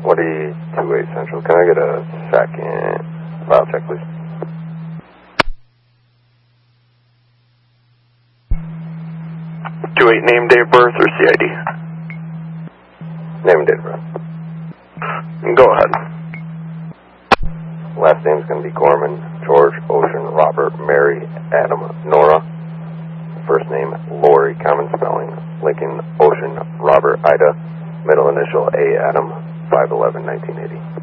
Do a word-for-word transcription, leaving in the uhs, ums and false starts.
two eight Central. Can I get a second file check, please? two eight, name, date of birth, or C I D? Name and date of birth. Go ahead. Last name's going to be Gorman, George, Ocean, Robert, Mary, Adam, Nora. First name, Lori, common spelling, Lincoln, Ocean, Robert, Ida. Middle initial, A, Adam, five eleven nineteen eighty.